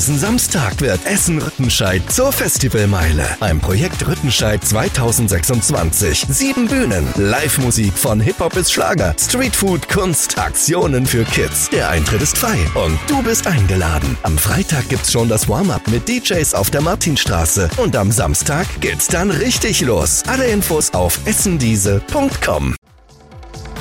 Diesen Samstag wird Essen-Rüttenscheid zur Festivalmeile. Ein Projekt Rüttenscheid 2026. 7 Bühnen, Live-Musik von Hip-Hop bis Schlager, Streetfood, Kunst, Aktionen für Kids. Der Eintritt ist frei und du bist eingeladen. Am Freitag gibt's schon das Warm-Up mit DJs auf der Martinstraße und am Samstag geht's dann richtig los. Alle Infos auf essendiese.com.